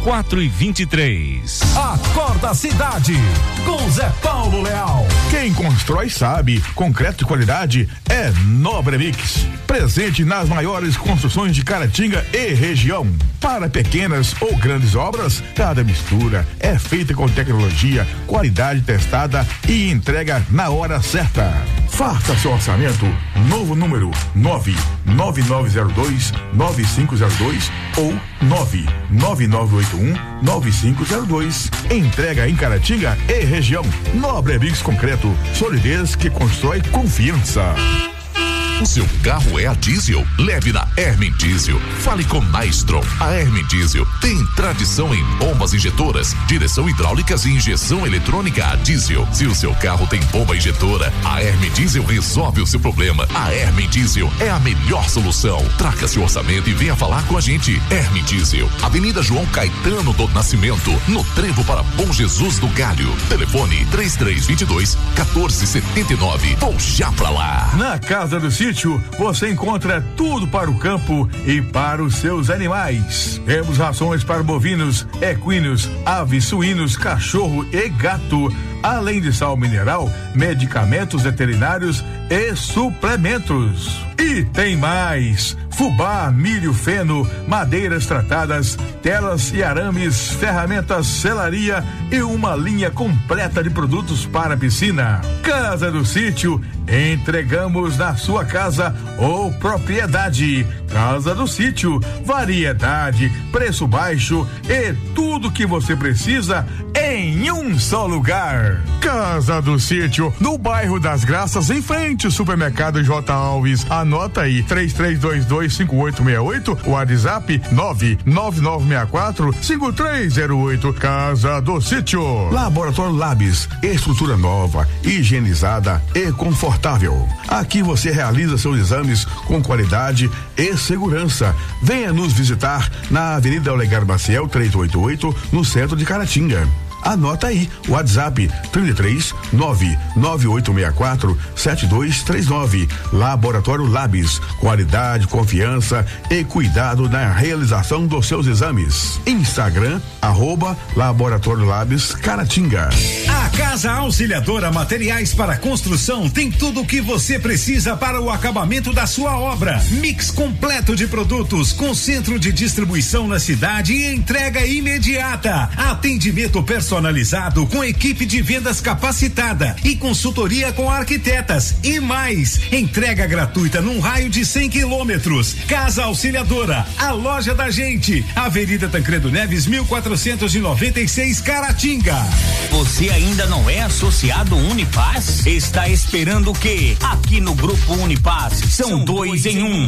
4:23. Acorda Cidade, com Zé Paulo Leal. Quem constrói sabe, concreto de qualidade é Nobre Mix. Presente nas maiores construções de Caratinga e região. Para pequenas ou grandes obras, cada mistura é feita com tecnologia, qualidade testada e entrega na hora certa. Faça seu orçamento. Novo número 99902-9502 ou 99981-9502. Entrega em Caratinga e região. Nobre Mix Concreto, solidez que constrói confiança. O seu carro é a diesel? Leve na Hermen Diesel. Fale com Maestron. A Hermen Diesel tem tradição em bombas injetoras, direção hidráulicas e injeção eletrônica a diesel. Se o seu carro tem bomba injetora, a Hermen Diesel resolve o seu problema. A Hermen Diesel é a melhor solução. Traga seu orçamento e venha falar com a gente. Hermen Diesel, Avenida João Caetano do Nascimento, no Trevo para Bom Jesus do Galho. Telefone 3322-1479. Vou já pra lá. Na Casa do Sítio, você encontra tudo para o campo e para os seus animais. Temos rações para bovinos, equinos, aves, suínos, cachorro e gato, além de sal mineral, medicamentos veterinários e suplementos. E tem mais: fubá, milho, feno, madeiras tratadas, telas e arames, ferramentas, selaria e uma linha completa de produtos para piscina. Casa do Sítio, entregamos na sua casa ou propriedade. Casa do Sítio, variedade, preço baixo e tudo que você precisa em um só lugar. Casa do Sítio, no bairro das Graças, em frente ao supermercado J. Alves. Anota aí: 33225868, WhatsApp 999645308. Casa do Sítio. Laboratório Labs, estrutura nova, higienizada e confortável. Aqui você realiza seus exames com qualidade e segurança. Venha nos visitar na Avenida Olegário Maciel 388, no centro de Caratinga. Anota aí: WhatsApp 33-99864-7239. Laboratório Labs, qualidade, confiança e cuidado na realização dos seus exames. Instagram @Laboratório Labs Caratinga. A Casa Auxiliadora Materiais para Construção tem tudo o que você precisa para o acabamento da sua obra. Mix completo de produtos, com centro de distribuição na cidade e entrega imediata. Atendimento personalizado com equipe de vendas capacitada e consultoria com arquitetas e mais. Entrega gratuita num raio de 100 quilômetros. Casa Auxiliadora, a loja da gente. Avenida Tancredo Neves, 1496, Caratinga. Você ainda não é associado Unipaz? Está esperando o quê? Aqui no Grupo Unipaz são dois em um.